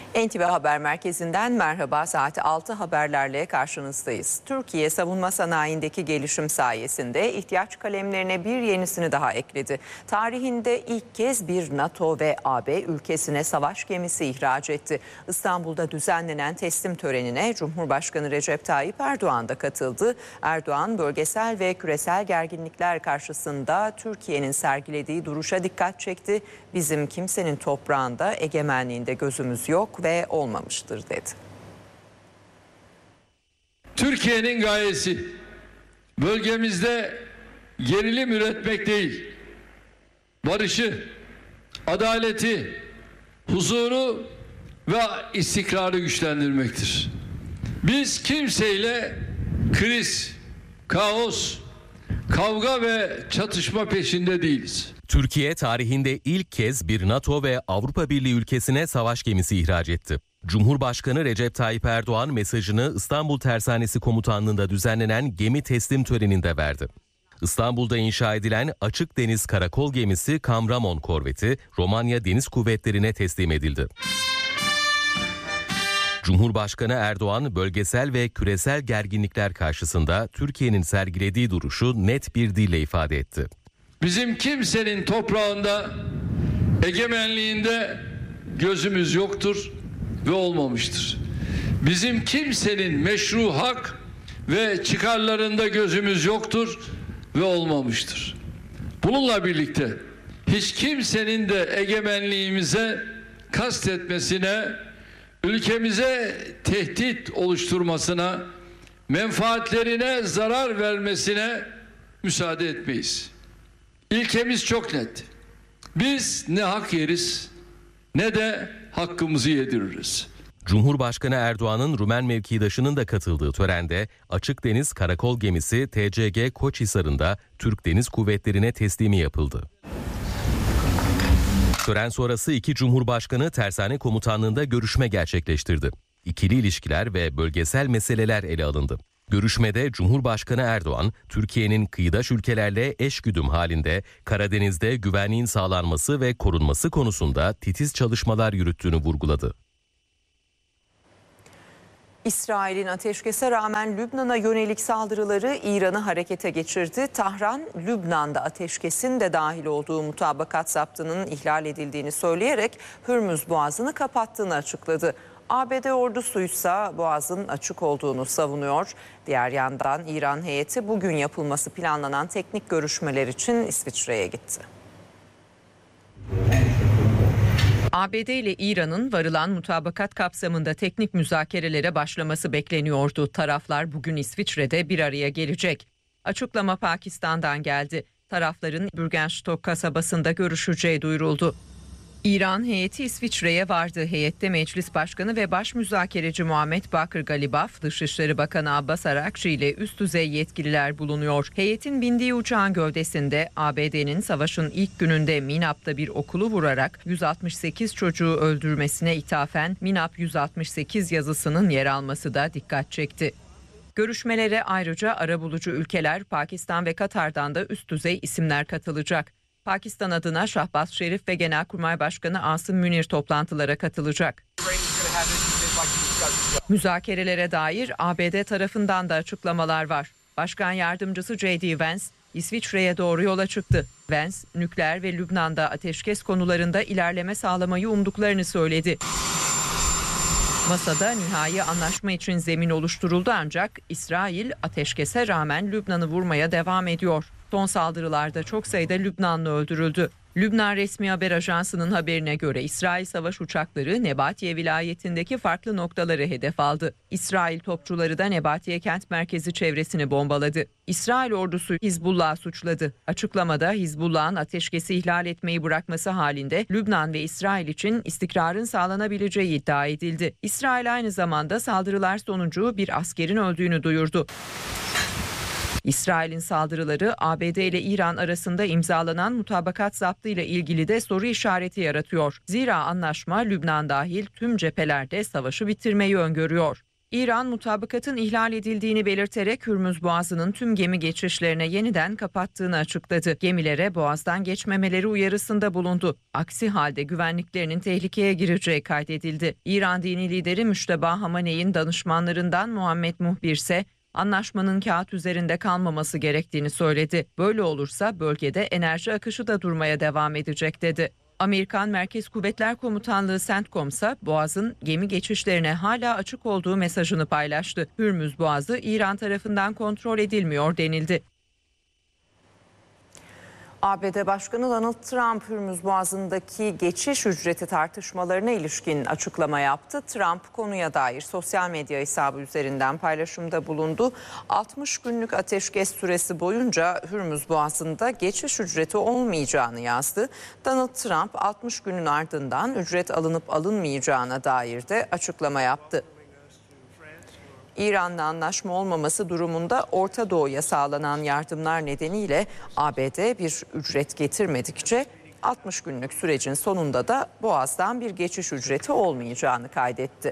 NTV Haber Merkezi'nden merhaba, saat 6 haberlerle karşınızdayız. Türkiye savunma sanayindeki gelişim sayesinde ihtiyaç kalemlerine bir yenisini daha ekledi. Tarihinde ilk kez bir NATO ve AB ülkesine savaş gemisi ihraç etti. İstanbul'da düzenlenen teslim törenine Cumhurbaşkanı Recep Tayyip Erdoğan da katıldı. Erdoğan, bölgesel ve küresel gerginlikler karşısında Türkiye'nin sergilediği duruşa dikkat çekti. Bizim kimsenin toprağında, egemenliğinde gözümüz yok ve olmamıştır dedi. Türkiye'nin gayesi bölgemizde gerilim üretmek değil, barışı, adaleti, huzuru ve istikrarı güçlendirmektir. Biz kimseyle kriz, kaos, kavga ve çatışma peşinde değiliz. Türkiye tarihinde ilk kez bir NATO ve Avrupa Birliği ülkesine savaş gemisi ihraç etti. Cumhurbaşkanı Recep Tayyip Erdoğan mesajını İstanbul Tersanesi Komutanlığı'nda düzenlenen gemi teslim töreninde verdi. İstanbul'da inşa edilen açık deniz karakol gemisi Kamramon korveti Romanya Deniz Kuvvetleri'ne teslim edildi. Cumhurbaşkanı Erdoğan, bölgesel ve küresel gerginlikler karşısında Türkiye'nin sergilediği duruşu net bir dille ifade etti. Bizim kimsenin toprağında, egemenliğinde gözümüz yoktur ve olmamıştır. Bizim kimsenin meşru hak ve çıkarlarında gözümüz yoktur ve olmamıştır. Bununla birlikte hiç kimsenin de egemenliğimize kastetmesine, ülkemize tehdit oluşturmasına, menfaatlerine zarar vermesine müsaade etmeyiz. İlkemiz çok net. Biz ne hak yeriz ne de hakkımızı yediririz. Cumhurbaşkanı Erdoğan'ın Rumen mevkidaşının da katıldığı törende açık deniz karakol gemisi TCG Koçhisar'ında Türk Deniz Kuvvetleri'ne teslimi yapıldı. Tören sonrası iki Cumhurbaşkanı Tersane Komutanlığı'nda görüşme gerçekleştirdi. İkili ilişkiler ve bölgesel meseleler ele alındı. Görüşmede Cumhurbaşkanı Erdoğan, Türkiye'nin kıyıdaş ülkelerle eşgüdüm halinde Karadeniz'de güvenliğin sağlanması ve korunması konusunda titiz çalışmalar yürüttüğünü vurguladı. İsrail'in ateşkese rağmen Lübnan'a yönelik saldırıları İran'ı harekete geçirdi. Tahran, Lübnan'da ateşkesin de dahil olduğu mutabakat zaptının ihlal edildiğini söyleyerek Hürmüz Boğazı'nı kapattığını açıkladı. ABD ordusuysa Boğaz'ın açık olduğunu savunuyor. Diğer yandan İran heyeti bugün yapılması planlanan teknik görüşmeler için İsviçre'ye gitti. ABD ile İran'ın varılan mutabakat kapsamında teknik müzakerelere başlaması bekleniyordu. Taraflar bugün İsviçre'de bir araya gelecek. Açıklama Pakistan'dan geldi. Tarafların Bürgenstock kasabasında görüşeceği duyuruldu. İran heyeti İsviçre'ye vardı. Heyette Meclis Başkanı ve Baş Müzakereci Muhammed Bakır Galibaf, Dışişleri Bakanı Abbas Arakçı ile üst düzey yetkililer bulunuyor. Heyetin bindiği uçağın gövdesinde ABD'nin savaşın ilk gününde Minab'da bir okulu vurarak 168 çocuğu öldürmesine ithafen Minab 168 yazısının yer alması da dikkat çekti. Görüşmelere ayrıca arabulucu ülkeler Pakistan ve Katar'dan da üst düzey isimler katılacak. Pakistan adına Şahbaz Şerif ve Genelkurmay Başkanı Asım Münir toplantılara katılacak. Müzakerelere dair ABD tarafından da açıklamalar var. Başkan Yardımcısı J.D. Vance İsviçre'ye doğru yola çıktı. Vance, nükleer ve Lübnan'da ateşkes konularında ilerleme sağlamayı umduklarını söyledi. Masada nihai anlaşma için zemin oluşturuldu ancak İsrail ateşkese rağmen Lübnan'ı vurmaya devam ediyor. Son saldırılarda çok sayıda Lübnanlı öldürüldü. Lübnan Resmi Haber Ajansı'nın haberine göre İsrail savaş uçakları Nebatiye vilayetindeki farklı noktaları hedef aldı. İsrail topçuları da Nebatiye kent merkezi çevresini bombaladı. İsrail ordusu Hizbullah'ı suçladı. Açıklamada Hizbullah'ın ateşkesi ihlal etmeyi bırakması halinde Lübnan ve İsrail için istikrarın sağlanabileceği iddia edildi. İsrail aynı zamanda saldırılar sonucu bir askerin öldüğünü duyurdu. İsrail'in saldırıları ABD ile İran arasında imzalanan mutabakat zaptı ile ilgili de soru işareti yaratıyor. Zira anlaşma Lübnan dahil tüm cephelerde savaşı bitirmeyi öngörüyor. İran mutabakatın ihlal edildiğini belirterek Hürmüz Boğazı'nın tüm gemi geçişlerine yeniden kapattığını açıkladı. Gemilere boğazdan geçmemeleri uyarısında bulundu. Aksi halde güvenliklerinin tehlikeye gireceği kaydedildi. İran dini lideri Müşteba Hamaney'in danışmanlarından Muhammed Muhbir ise anlaşmanın kağıt üzerinde kalmaması gerektiğini söyledi. Böyle olursa bölgede enerji akışı da durmaya devam edecek dedi. Amerikan Merkez Kuvvetler Komutanlığı CENTCOM ise Boğaz'ın gemi geçişlerine hala açık olduğu mesajını paylaştı. Hürmüz Boğazı İran tarafından kontrol edilmiyor denildi. ABD Başkanı Donald Trump, Hürmüz Boğazı'ndaki geçiş ücreti tartışmalarına ilişkin açıklama yaptı. Trump konuya dair sosyal medya hesabı üzerinden paylaşımda bulundu. 60 günlük ateşkes süresi boyunca Hürmüz Boğazı'nda geçiş ücreti olmayacağını yazdı. Donald Trump 60 günün ardından ücret alınıp alınmayacağına dair de açıklama yaptı. İran'la anlaşma olmaması durumunda Orta Doğu'ya sağlanan yardımlar nedeniyle ABD bir ücret getirmedikçe 60 günlük sürecin sonunda da Boğaz'dan bir geçiş ücreti olmayacağını kaydetti.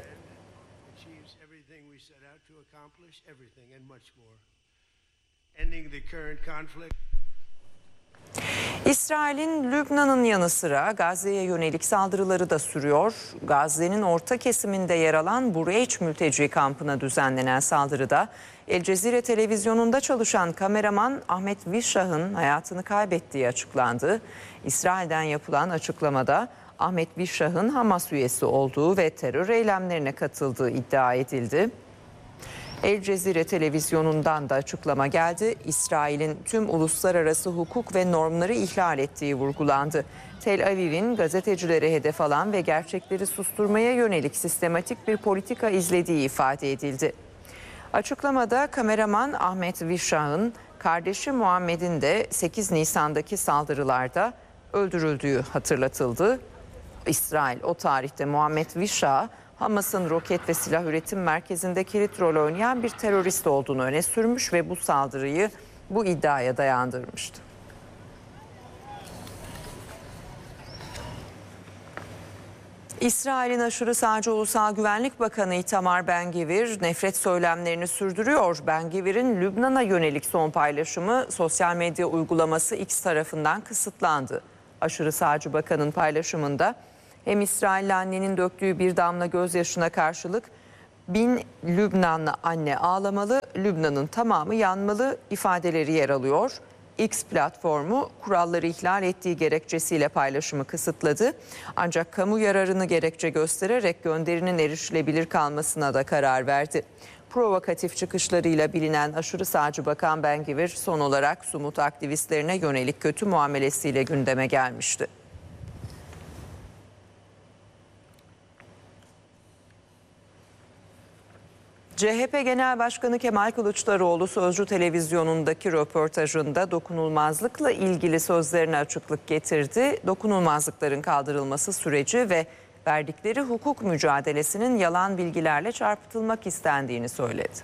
İsrail'in Lübnan'ın yanı sıra Gazze'ye yönelik saldırıları da sürüyor. Gazze'nin orta kesiminde yer alan Bureyç mülteci kampına düzenlenen saldırıda El Cezire televizyonunda çalışan kameraman Ahmet Vişah'ın hayatını kaybettiği açıklandı. İsrail'den yapılan açıklamada Ahmet Vişah'ın Hamas üyesi olduğu ve terör eylemlerine katıldığı iddia edildi. El Cezire televizyonundan da açıklama geldi. İsrail'in tüm uluslararası hukuk ve normları ihlal ettiği vurgulandı. Tel Aviv'in gazetecileri hedef alan ve gerçekleri susturmaya yönelik sistematik bir politika izlediği ifade edildi. Açıklamada kameraman Ahmet Vişah'ın kardeşi Muhammed'in de 8 Nisan'daki saldırılarda öldürüldüğü hatırlatıldı. İsrail o tarihte Muhammed Vişah'ı Hamas'ın roket ve silah üretim merkezinde kilit rol oynayan bir terörist olduğunu öne sürmüş ve bu saldırıyı bu iddiaya dayandırmıştı. İsrail'in aşırı sağcı Ulusal Güvenlik Bakanı Itamar Ben-Gvir nefret söylemlerini sürdürüyor. Ben-Gvir'in Lübnan'a yönelik son paylaşımı sosyal medya uygulaması X tarafından kısıtlandı. Aşırı sağcı bakanın paylaşımında hem İsrailli annenin döktüğü bir damla gözyaşına karşılık 1000 Lübnanlı anne ağlamalı, Lübnan'ın tamamı yanmalı ifadeleri yer alıyor. X platformu kuralları ihlal ettiği gerekçesiyle paylaşımı kısıtladı. Ancak kamu yararını gerekçe göstererek gönderinin erişilebilir kalmasına da karar verdi. Provokatif çıkışlarıyla bilinen aşırı sağcı Bakan Ben-Gvir son olarak Sumut aktivistlerine yönelik kötü muamelesiyle gündeme gelmişti. CHP Genel Başkanı Kemal Kılıçdaroğlu Sözcü televizyonundaki röportajında dokunulmazlıkla ilgili sözlerine açıklık getirdi. Dokunulmazlıkların kaldırılması süreci ve verdikleri hukuk mücadelesinin yalan bilgilerle çarpıtılmak istendiğini söyledi.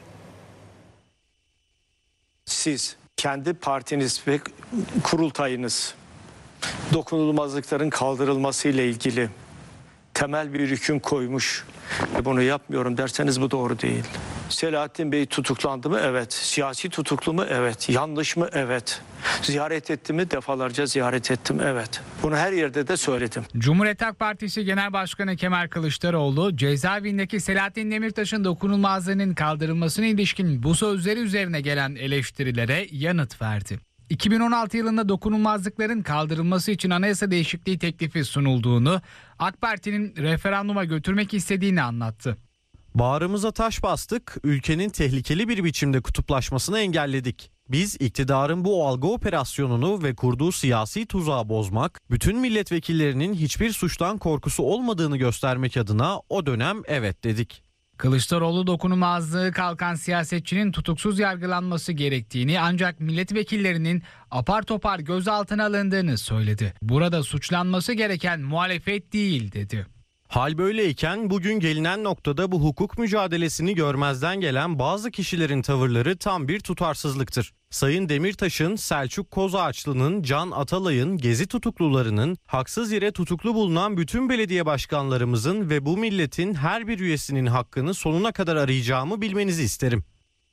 Siz, kendi partiniz ve kurultayınız dokunulmazlıkların kaldırılması ile ilgili temel bir hüküm koymuş. Bunu yapmıyorum derseniz bu doğru değil. Selahattin Bey tutuklandı mı? Evet. Siyasi tutuklu mu? Evet. Yanlış mı? Evet. Ziyaret etti mi? Defalarca ziyaret ettim. Evet. Bunu her yerde de söyledim. Cumhuriyet Halk Partisi Genel Başkanı Kemal Kılıçdaroğlu cezaevindeki Selahattin Demirtaş'ın dokunulmazlığının kaldırılmasına ilişkin bu sözleri üzerine gelen eleştirilere yanıt verdi. 2016 yılında dokunulmazlıkların kaldırılması için anayasa değişikliği teklifi sunulduğunu, AK Parti'nin referanduma götürmek istediğini anlattı. Bağrımıza taş bastık, ülkenin tehlikeli bir biçimde kutuplaşmasını engelledik. Biz iktidarın bu algı operasyonunu ve kurduğu siyasi tuzağı bozmak, bütün milletvekillerinin hiçbir suçtan korkusu olmadığını göstermek adına o dönem evet dedik. Kılıçdaroğlu dokunulmazlığı kalkan siyasetçinin tutuksuz yargılanması gerektiğini ancak milletvekillerinin apar topar gözaltına alındığını söyledi. Burada suçlanması gereken muhalefet değil dedi. Hal böyleyken bugün gelinen noktada bu hukuk mücadelesini görmezden gelen bazı kişilerin tavırları tam bir tutarsızlıktır. Sayın Demirtaş'ın, Selçuk Kozağaçlı'nın, Can Atalay'ın, Gezi tutuklularının, haksız yere tutuklu bulunan bütün belediye başkanlarımızın ve bu milletin her bir üyesinin hakkını sonuna kadar arayacağımı bilmenizi isterim.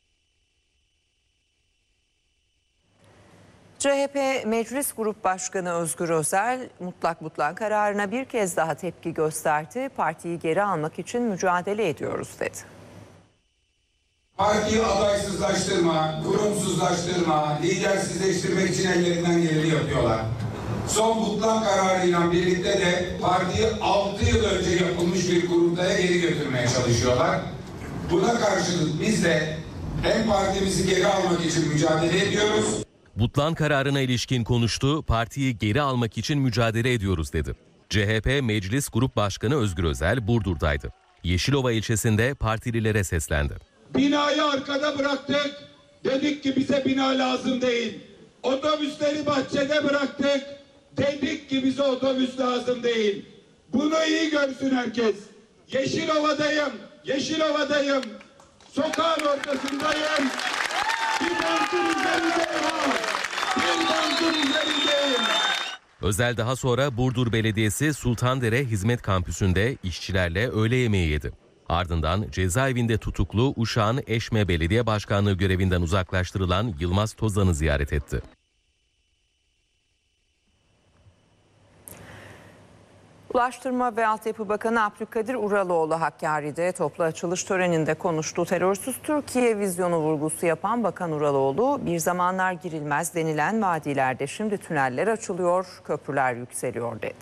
CHP Meclis Grup Başkanı Özgür Özel, mutlak kararına bir kez daha tepki gösterdi. Partiyi geri almak için mücadele ediyoruz dedi. Partiyi adaysızlaştırma, kurumsuzlaştırma, lidersizleştirmek için ellerinden geleni yapıyorlar. Son mutlak kararıyla birlikte de partiyi 6 yıl önce yapılmış bir kurultaya geri götürmeye çalışıyorlar. Buna karşılık biz de hem partimizi geri almak için mücadele ediyoruz. Butlan kararına ilişkin konuştu, partiyi geri almak için mücadele ediyoruz dedi. CHP Meclis Grup Başkanı Özgür Özel Burdur'daydı. Yeşilova ilçesinde partililere seslendi. Binayı arkada bıraktık, dedik ki bize bina lazım değil. Otobüsleri bahçede bıraktık, dedik ki bize otobüs lazım değil. Bunu iyi görsün herkes. Yeşilova'dayım, sokağın ortasındayım. Bir bankın üzerindeyim. Özel daha sonra Burdur Belediyesi Sultandere Hizmet Kampüsü'nde işçilerle öğle yemeği yedi. Ardından cezaevinde tutuklu Uşak'ın Eşme Belediye Başkanlığı görevinden uzaklaştırılan Yılmaz Tozan'ı ziyaret etti. Ulaştırma ve Altyapı Bakanı Abdülkadir Uraloğlu Hakkari'de toplu açılış töreninde konuştu. Terörsüz Türkiye vizyonu vurgusu yapan Bakan Uraloğlu, bir zamanlar girilmez denilen vadilerde şimdi tüneller açılıyor, köprüler yükseliyor dedi.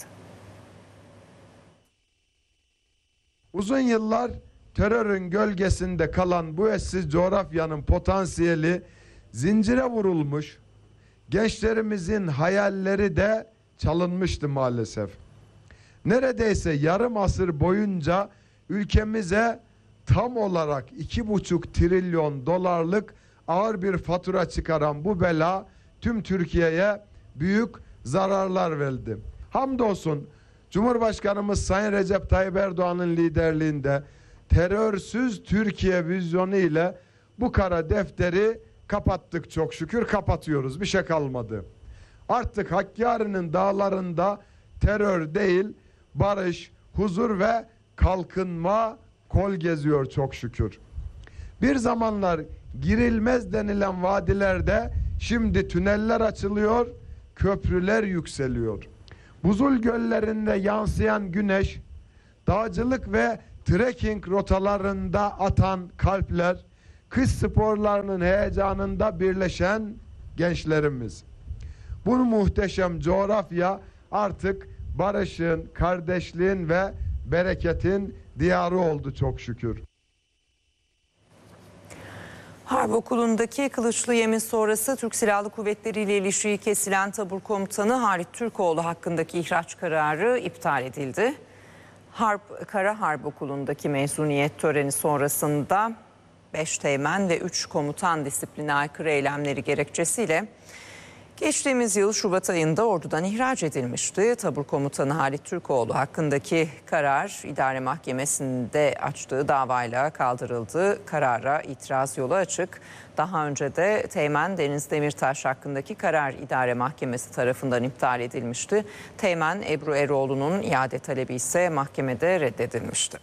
Uzun yıllar terörün gölgesinde kalan bu eşsiz coğrafyanın potansiyeli zincire vurulmuş, gençlerimizin hayalleri de çalınmıştı maalesef. Neredeyse yarım asır boyunca ülkemize tam olarak 2,5 trilyon dolarlık ağır bir fatura çıkaran bu bela tüm Türkiye'ye büyük zararlar verdi. Hamdolsun Cumhurbaşkanımız Sayın Recep Tayyip Erdoğan'ın liderliğinde terörsüz Türkiye vizyonu ile bu kara defteri kapattık, çok şükür kapatıyoruz, bir şey kalmadı. Artık Hakkari'nin dağlarında terör değil, barış, huzur ve kalkınma kol geziyor çok şükür. Bir zamanlar girilmez denilen vadilerde şimdi tüneller açılıyor, köprüler yükseliyor. Buzul göllerinde yansıyan güneş, dağcılık ve trekking rotalarında atan kalpler, kış sporlarının heyecanında birleşen gençlerimiz. Bu muhteşem coğrafya artık barışın, kardeşliğin ve bereketin diyarı oldu çok şükür. Harp Okulu'ndaki kılıçlı yemin sonrası Türk Silahlı Kuvvetleri ile ilişiği kesilen tabur komutanı Halit Türkoğlu hakkındaki ihraç kararı iptal edildi. Kara Harp Okulu'ndaki mezuniyet töreni sonrasında 5 teğmen ve 3 komutan disipline aykırı eylemleri gerekçesiyle geçtiğimiz yıl Şubat ayında ordudan ihraç edilmişti. Tabur komutanı Halit Türkoğlu hakkındaki karar idare mahkemesinde açtığı davayla kaldırıldı. Karara itiraz yolu açık. Daha önce de Teğmen Deniz Demirtaş hakkındaki karar idare mahkemesi tarafından iptal edilmişti. Teğmen Ebru Eroğlu'nun iade talebi ise mahkemede reddedilmişti.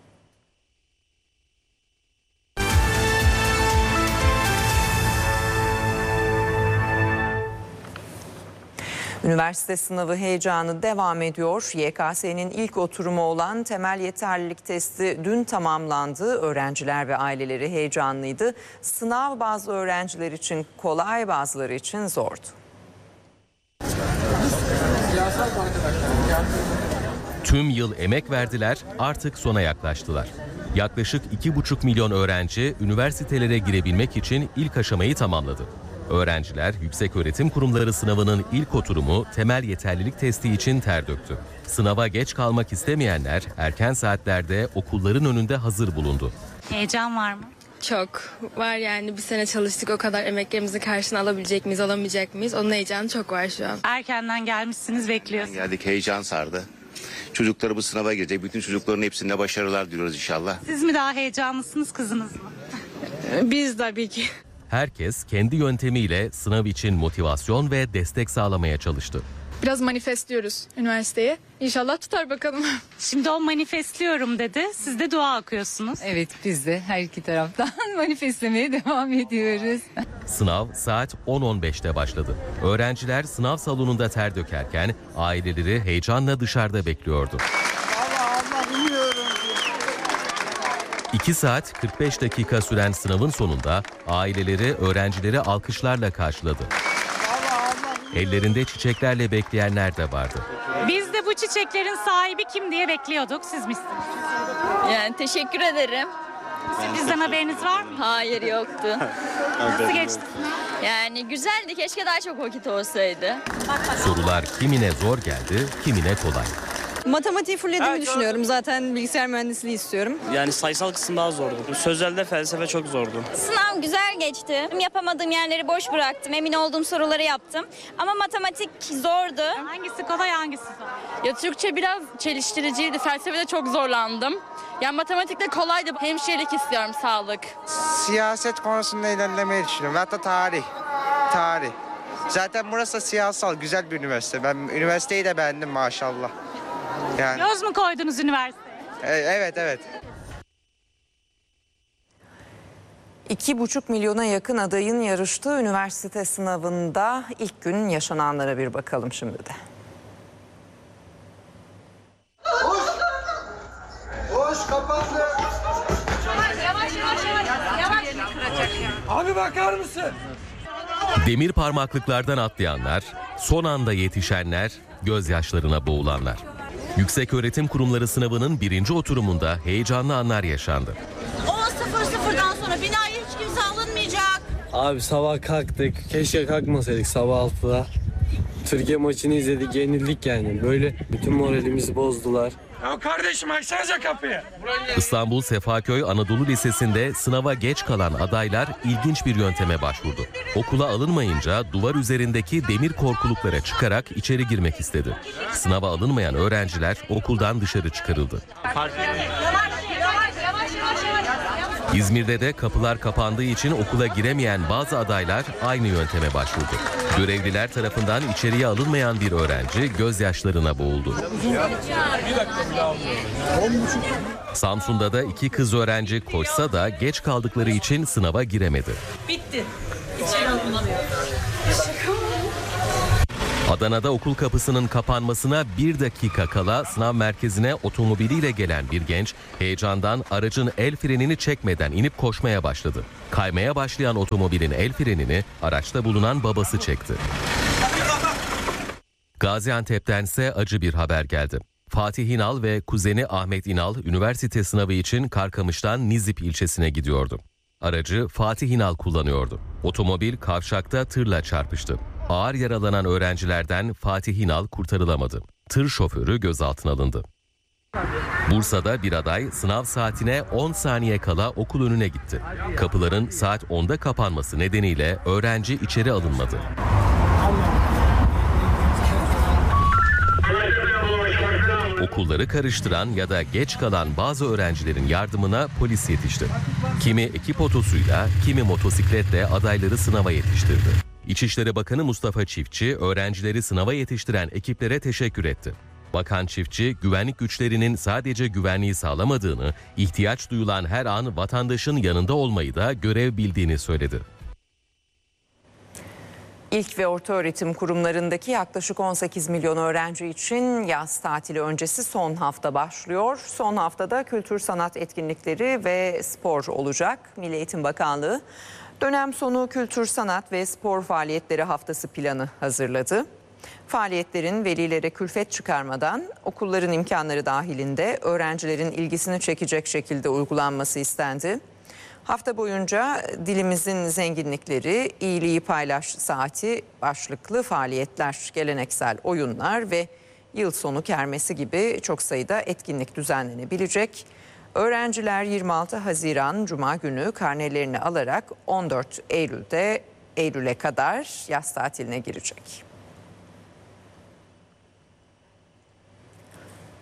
Üniversite sınavı heyecanı devam ediyor. YKS'nin ilk oturumu olan temel yeterlilik testi dün tamamlandı. Öğrenciler ve aileleri heyecanlıydı. Sınav bazı öğrenciler için kolay, bazıları için zordu. Tüm yıl emek verdiler, artık sona yaklaştılar. Yaklaşık 2,5 milyon öğrenci üniversitelere girebilmek için ilk aşamayı tamamladı. Öğrenciler yükseköğretim kurumları sınavının ilk oturumu temel yeterlilik testi için ter döktü. Sınava geç kalmak istemeyenler erken saatlerde okulların önünde hazır bulundu. Heyecan var mı? Çok var, yani bir sene çalıştık, o kadar emeklerimizin karşılığını alabilecek miyiz, alamayacak mıyız? Onun heyecanı çok var şu an. Erkenden gelmişsiniz, bekliyorsunuz. Geldik, heyecan sardı. Çocukları bu sınava girecek. Bütün çocukların hepsine başarılar diliyoruz inşallah. Siz mi daha heyecanlısınız, kızınız mı? Biz tabii ki. Herkes kendi yöntemiyle sınav için motivasyon ve destek sağlamaya çalıştı. Biraz manifestliyoruz üniversiteye. İnşallah tutar bakalım. Şimdi o manifestliyorum dedi. Siz de dua okuyorsunuz. Evet, biz de her iki taraftan manifestlemeye devam ediyoruz. Sınav saat 10.15'te başladı. Öğrenciler sınav salonunda ter dökerken aileleri heyecanla dışarıda bekliyordu. 2 saat 45 dakika süren sınavın sonunda aileleri öğrencileri alkışlarla karşıladı. Ellerinde çiçeklerle bekleyenler de vardı. Biz de bu çiçeklerin sahibi kim diye bekliyorduk. Siz misiniz? Yani teşekkür ederim. Bizden haberiniz var mı? Hayır, yoktu. Nasıl geçti? Yani güzeldi. Keşke daha çok vakit olsaydı. Sorular kimine zor geldi, kimine kolay. Matematiği fullediğimi düşünüyorum. Zaten bilgisayar mühendisliği istiyorum. Yani sayısal kısım daha zordu. Sözelde felsefe çok zordu. Sınav güzel geçti. Yapamadığım yerleri boş bıraktım. Emin olduğum soruları yaptım. Ama matematik zordu. Hangisi kolay, hangisi zor? Ya Türkçe biraz çeliştiriciydi. Felsefede çok zorlandım. Yani matematikte kolaydı. Hemşirelik istiyorum, sağlık. Siyaset konusunda ilerlemeyi düşünüyorum. Hatta tarih. Zaten burası siyasal, güzel bir üniversite. Ben üniversiteyi de beğendim maşallah. Yani. Göz mü koydunuz üniversiteye? Evet. 2,5 milyona yakın adayın yarıştığı üniversite sınavında ilk gün yaşananlara bir bakalım şimdi de. Hoş kapandı. Abi bakar mısın? Demir parmaklıklardan atlayanlar, son anda yetişenler, gözyaşlarına boğulanlar. Yükseköğretim Kurumları sınavının 1. oturumunda heyecanlı anlar yaşandı. 10.00'dan sonra binaya hiç kimse alınmayacak. Abi sabah kalktık. Keşke kalkmasaydık sabah 6'da. Türkiye maçını izledik, yenildik yani. Böyle bütün moralimizi bozdular. Ya kardeşim açsanıza kapıyı. İstanbul Sefaköy Anadolu Lisesi'nde sınava geç kalan adaylar ilginç bir yönteme başvurdu. Okula alınmayınca duvar üzerindeki demir korkuluklara çıkarak içeri girmek istedi. Sınava alınmayan öğrenciler okuldan dışarı çıkarıldı. İzmir'de de kapılar kapandığı için okula giremeyen bazı adaylar aynı yönteme başvurdu. Görevliler tarafından içeriye alınmayan bir öğrenci gözyaşlarına boğuldu. Samsun'da da 2 kız öğrenci koşsa da geç kaldıkları için sınava giremedi. Bitti. İçeri alınamıyor. Adana'da okul kapısının kapanmasına 1 dakika kala sınav merkezine otomobiliyle gelen bir genç heyecandan aracın el frenini çekmeden inip koşmaya başladı. Kaymaya başlayan otomobilin el frenini araçta bulunan babası çekti. Gaziantep'tense acı bir haber geldi. Fatih İnal ve kuzeni Ahmet İnal üniversite sınavı için Karkamış'tan Nizip ilçesine gidiyordu. Aracı Fatih İnal kullanıyordu. Otomobil kavşakta tırla çarpıştı. Ağır yaralanan öğrencilerden Fatih İnal kurtarılamadı. Tır şoförü gözaltına alındı. Bursa'da bir aday sınav saatine 10 saniye kala okul önüne gitti. Kapıların saat 10'da kapanması nedeniyle öğrenci içeri alınmadı. Okulları karıştıran ya da geç kalan bazı öğrencilerin yardımına polis yetişti. Kimi ekip otosuyla, kimi motosikletle adayları sınava yetiştirdi. İçişleri Bakanı Mustafa Çiftçi, öğrencileri sınava yetiştiren ekiplere teşekkür etti. Bakan Çiftçi, güvenlik güçlerinin sadece güvenliği sağlamadığını, ihtiyaç duyulan her an vatandaşın yanında olmayı da görev bildiğini söyledi. İlk ve orta öğretim kurumlarındaki yaklaşık 18 milyon öğrenci için yaz tatili öncesi son hafta başlıyor. Son haftada kültür sanat etkinlikleri ve spor olacak. Milli Eğitim Bakanlığı dönem sonu kültür sanat ve spor faaliyetleri haftası planı hazırladı. Faaliyetlerin velilere külfet çıkarmadan okulların imkanları dahilinde öğrencilerin ilgisini çekecek şekilde uygulanması istendi. Hafta boyunca dilimizin zenginlikleri, iyiliği paylaş saati başlıklı faaliyetler, geleneksel oyunlar ve yıl sonu kermesi gibi çok sayıda etkinlik düzenlenebilecek. Öğrenciler 26 Haziran Cuma günü karnelerini alarak 14 Eylül'e kadar yaz tatiline girecek.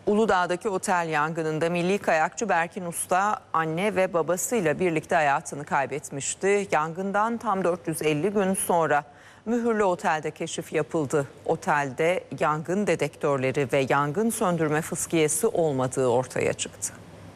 Uludağ'daki otel yangınında milli kayakçı Berkin Usta anne ve babasıyla birlikte hayatını kaybetmişti. Yangından tam 450 gün sonra mühürlü otelde keşif yapıldı. Otelde yangın dedektörleri ve yangın söndürme fıskiyesi olmadığı ortaya çıktı.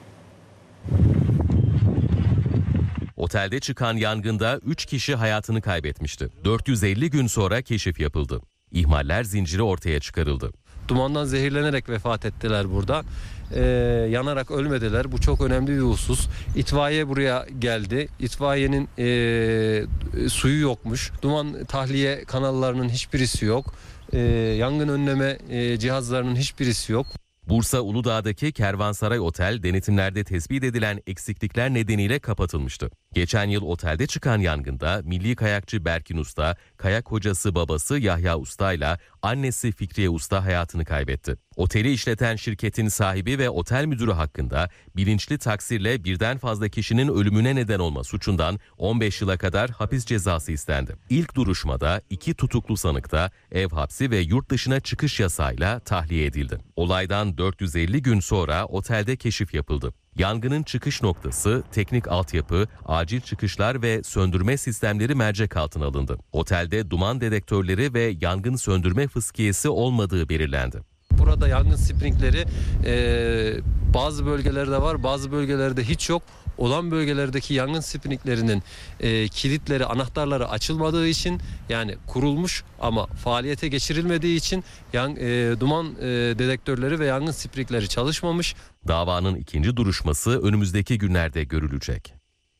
Otelde çıkan yangında 3 kişi hayatını kaybetmişti. 450 gün sonra keşif yapıldı. İhmaller zinciri ortaya çıkarıldı. Dumandan zehirlenerek vefat ettiler burada. Yanarak ölmediler. Bu çok önemli bir husus. İtfaiye buraya geldi. İtfaiyenin suyu yokmuş. Duman tahliye kanallarının hiçbirisi yok. Yangın önleme cihazlarının hiçbirisi yok. Bursa Uludağ'daki Kervansaray Otel denetimlerde tespit edilen eksiklikler nedeniyle kapatılmıştı. Geçen yıl otelde çıkan yangında milli kayakçı Berkin Usta, kayak hocası babası Yahya Usta ile annesi Fikriye Usta hayatını kaybetti. Oteli işleten şirketin sahibi ve otel müdürü hakkında bilinçli taksirle birden fazla kişinin ölümüne neden olma suçundan 15 yıla kadar hapis cezası istendi. İlk duruşmada 2 tutuklu sanık da ev hapsi ve yurt dışına çıkış yasağıyla tahliye edildi. Olaydan 450 gün sonra otelde keşif yapıldı. Yangının çıkış noktası, teknik altyapı, acil çıkışlar ve söndürme sistemleri mercek altına alındı. Otelde duman dedektörleri ve yangın söndürme fıskiyesi olmadığı belirlendi. Burada yangın sprinkleri bazı bölgelerde var, bazı bölgelerde hiç yok. Olan bölgelerdeki yangın sprinklerinin kilitleri, anahtarları açılmadığı için, yani kurulmuş ama faaliyete geçirilmediği için duman dedektörleri ve yangın sprinkleri çalışmamış. Davanın ikinci duruşması önümüzdeki günlerde görülecek.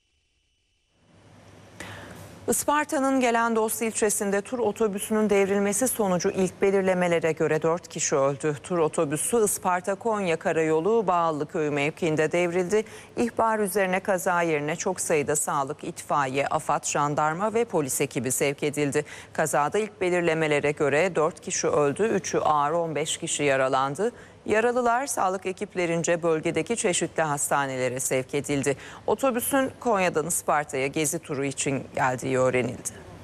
Isparta'nın Gelendos ilçesinde tur otobüsünün devrilmesi sonucu ilk belirlemelere göre 4 kişi öldü. Tur otobüsü Isparta-Konya Karayolu Bağlıköy mevkiinde devrildi. İhbar üzerine kaza yerine çok sayıda sağlık, itfaiye, AFAD, jandarma ve polis ekibi sevk edildi. Kazada ilk belirlemelere göre 4 kişi öldü, 3'ü ağır, 15 kişi yaralandı. Yaralılar sağlık ekiplerince bölgedeki çeşitli hastanelere sevk edildi. Otobüsün Konya'dan Isparta'ya gezi turu için geldiği öğrenildi.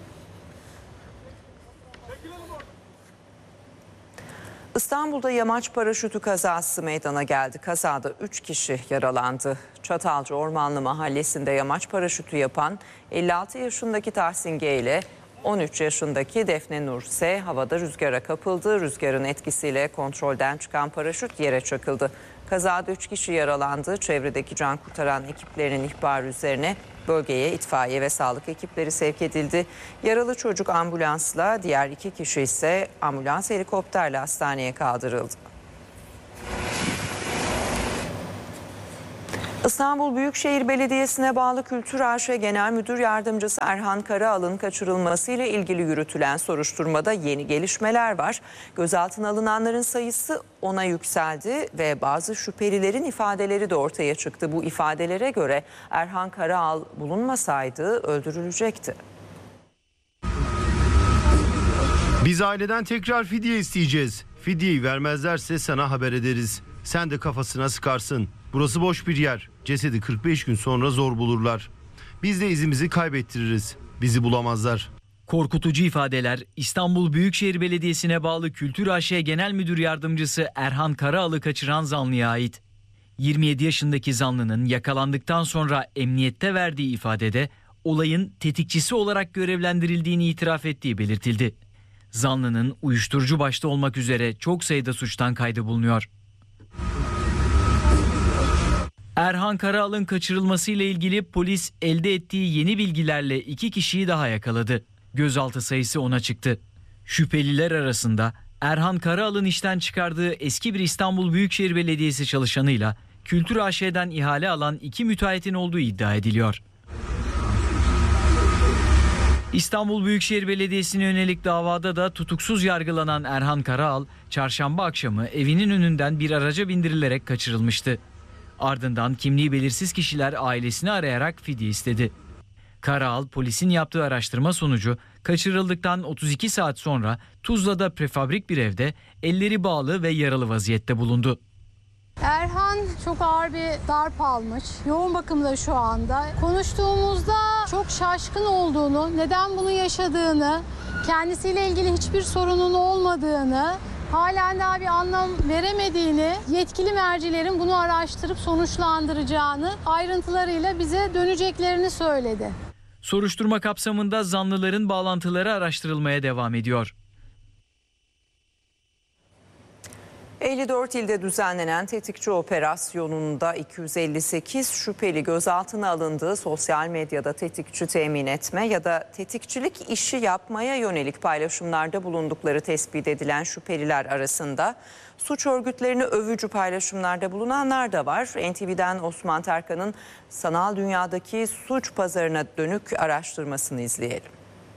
İstanbul'da yamaç paraşütü kazası meydana geldi. Kazada 3 kişi yaralandı. Çatalca Ormanlı Mahallesi'nde yamaç paraşütü yapan 56 yaşındaki Tahsin G ile 13 yaşındaki Defne Nur S havada rüzgara kapıldı. Rüzgarın etkisiyle kontrolden çıkan paraşüt yere çakıldı. Kazada 3 kişi yaralandı. Çevredeki can kurtaran ekiplerinin ihbarı üzerine bölgeye itfaiye ve sağlık ekipleri sevk edildi. Yaralı çocuk ambulansla, diğer 2 kişi ise ambulans helikopterle hastaneye kaldırıldı. İstanbul Büyükşehir Belediyesi'ne bağlı Kültür AŞ Genel Müdür Yardımcısı Erhan Karaal'ın kaçırılmasıyla ilgili yürütülen soruşturmada yeni gelişmeler var. Gözaltına alınanların sayısı 10'a yükseldi ve bazı şüphelilerin ifadeleri de ortaya çıktı. Bu ifadelere göre Erhan Karaal bulunmasaydı öldürülecekti. Biz aileden tekrar fidye isteyeceğiz. Fidyeyi vermezlerse sana haber ederiz. Sen de kafasına sıkarsın. Burası boş bir yer. Cesedi 45 gün sonra zor bulurlar. Biz de izimizi kaybettiririz. Bizi bulamazlar. Korkutucu ifadeler İstanbul Büyükşehir Belediyesi'ne bağlı Kültür AŞ Genel Müdür Yardımcısı Erhan Karaal'ı kaçıran zanlıya ait. 27 yaşındaki zanlının yakalandıktan sonra emniyette verdiği ifadede olayın tetikçisi olarak görevlendirildiğini itiraf ettiği belirtildi. Zanlının uyuşturucu başta olmak üzere çok sayıda suçtan kaydı bulunuyor. Erhan Karaal'ın kaçırılmasıyla ilgili polis elde ettiği yeni bilgilerle 2 kişiyi daha yakaladı. Gözaltı sayısı 10'a çıktı. Şüpheliler arasında Erhan Karaal'ın işten çıkardığı eski bir İstanbul Büyükşehir Belediyesi çalışanıyla Kültür AŞ'den ihale alan 2 müteahhitin olduğu iddia ediliyor. İstanbul Büyükşehir Belediyesi'ne yönelik davada da tutuksuz yargılanan Erhan Karaal, çarşamba akşamı evinin önünden bir araca bindirilerek kaçırılmıştı. Ardından kimliği belirsiz kişiler ailesini arayarak fidye istedi. Karaal, polisin yaptığı araştırma sonucu kaçırıldıktan 32 saat sonra Tuzla'da prefabrik bir evde elleri bağlı ve yaralı vaziyette bulundu. Erhan çok ağır bir darp almış. Yoğun bakımda şu anda. Konuştuğumuzda çok şaşkın olduğunu, neden bunu yaşadığını, kendisiyle ilgili hiçbir sorunun olmadığını halen daha bir anlam veremediğini, yetkili mercilerin bunu araştırıp sonuçlandıracağını, ayrıntılarıyla bize döneceklerini söyledi. Soruşturma kapsamında zanlıların bağlantıları araştırılmaya devam ediyor. 54 ilde düzenlenen tetikçi operasyonunda 258 şüpheli gözaltına alındığı, sosyal medyada tetikçi temin etme ya da tetikçilik işi yapmaya yönelik paylaşımlarda bulundukları tespit edilen şüpheliler arasında suç örgütlerini övücü paylaşımlarda bulunanlar da var. NTV'den Osman Terkan'ın sanal dünyadaki suç pazarına dönük araştırmasını izleyelim.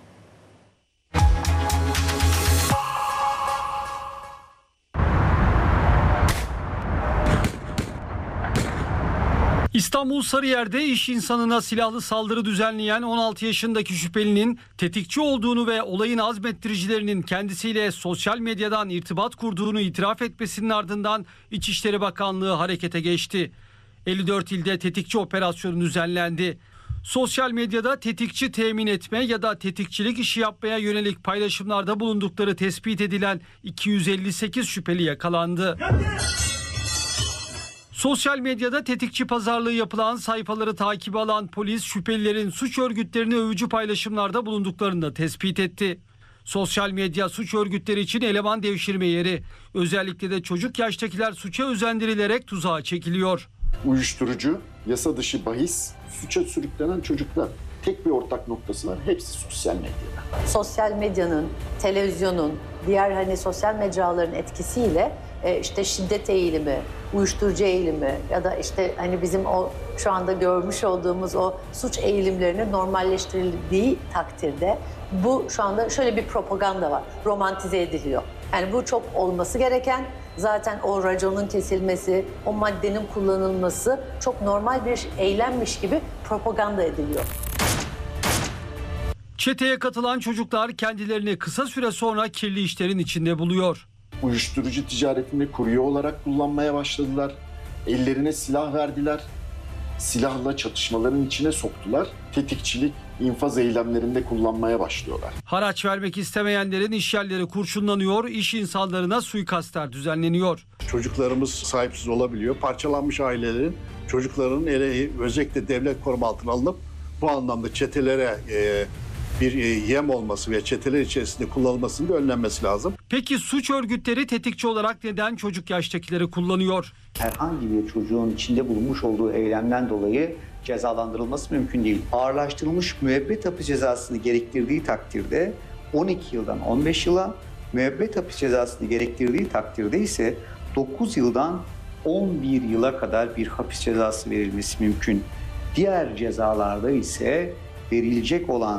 İstanbul Sarıyer'de iş insanına silahlı saldırı düzenleyen 16 yaşındaki şüphelinin tetikçi olduğunu ve olayın azmettiricilerinin kendisiyle sosyal medyadan irtibat kurduğunu itiraf etmesinin ardından İçişleri Bakanlığı harekete geçti. 54 ilde tetikçi operasyonu düzenlendi. Sosyal medyada tetikçi temin etme ya da tetikçilik işi yapmaya yönelik paylaşımlarda bulundukları tespit edilen 258 şüpheli yakalandı. Sosyal medyada tetikçi pazarlığı yapılan sayfaları takip alan polis şüphelilerin suç örgütlerini övücü paylaşımlarda bulunduklarını da tespit etti. Sosyal medya suç örgütleri için eleman devşirme yeri. Özellikle de çocuk yaştakiler suça özendirilerek tuzağa çekiliyor. Uyuşturucu, yasa dışı bahis, suça sürüklenen çocuklar. Tek bir ortak noktası var. Hepsi sosyal medyada. Sosyal medyanın, televizyonun, diğer sosyal mecraların etkisiyle işte şiddet eğilimi, uyuşturucu eğilimi ya da bizim o şu anda görmüş olduğumuz o suç eğilimlerinin normalleştirildiği takdirde bu şu anda şöyle bir propaganda var. Romantize ediliyor. Yani bu çok olması gereken, zaten o raconun kesilmesi, o maddenin kullanılması çok normal bir eylemmiş gibi propaganda ediliyor. Çeteye katılan çocuklar kendilerini kısa süre sonra kirli işlerin içinde buluyor. Uyuşturucu ticaretinde kurye olarak kullanmaya başladılar. Ellerine silah verdiler. Silahla çatışmaların içine soktular. Tetikçilik, infaz eylemlerinde kullanmaya başlıyorlar. Haraç vermek istemeyenlerin işyerleri kurşunlanıyor, iş insanlarına suikastlar düzenleniyor. Çocuklarımız sahipsiz olabiliyor. Parçalanmış ailelerin çocuklarının özellikle devlet koruma altına alınıp bu anlamda çetelere bir yem olması ve çeteler içerisinde kullanılmasının da önlenmesi lazım. Peki suç örgütleri tetikçi olarak neden çocuk yaştakileri kullanıyor? Herhangi bir çocuğun içinde bulunmuş olduğu eylemden dolayı cezalandırılması mümkün değil. Ağırlaştırılmış müebbet hapis cezasını gerektirdiği takdirde 12 yıldan 15 yıla, müebbet hapis cezasını gerektirdiği takdirde ise 9 yıldan 11 yıla kadar bir hapis cezası verilmesi mümkün. Diğer cezalarda ise verilecek olan